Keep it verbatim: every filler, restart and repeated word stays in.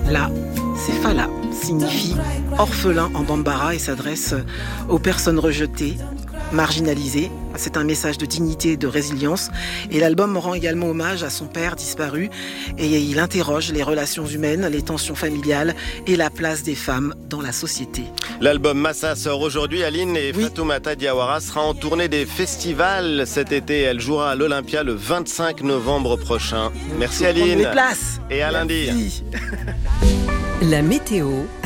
La, c'est Fala, signifie orphelin en bambara et s'adresse aux personnes rejetées, marginalisées. C'est un message de dignité et de résilience. Et l'album rend également hommage à son père disparu et il interroge les relations humaines, les tensions familiales et la place des femmes dans la société. L'album Massa sort aujourd'hui. Aline et oui. Fatoumata Diawara sera en tournée des festivals cet été. Elle jouera à l'Olympia le vingt-cinq novembre prochain. Merci Aline. Les places. Et à Merci. lundi. La météo